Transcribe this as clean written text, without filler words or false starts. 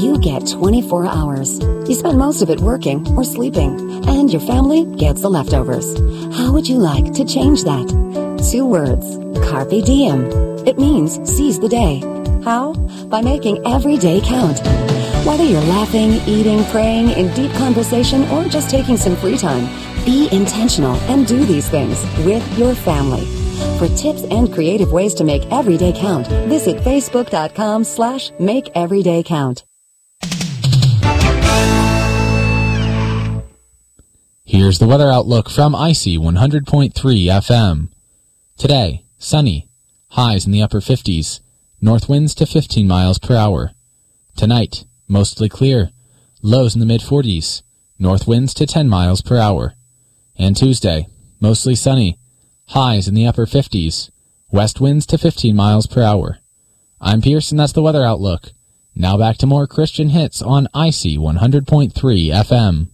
You get 24 hours. You spend most of it working or sleeping, and your family gets the leftovers. How would you like to change that? 2 words. Carpe diem. It means seize the day. How? By making every day count. Whether you're laughing, eating, praying, in deep conversation, or just taking some free time, be intentional and do these things with your family. For tips and creative ways to make every day count, visit facebook.com/makeeverydaycount. Here's the weather outlook from Icy 100.3 FM. Today, sunny, highs in the upper 50s, north winds to 15 miles per hour. Tonight, mostly clear, lows in the mid-40s, north winds to 10 miles per hour. And Tuesday, mostly sunny, highs in the upper 50s, west winds to 15 miles per hour. I'm Pierce, and that's the weather outlook. Now back to more Christian hits on Icy 100.3 FM.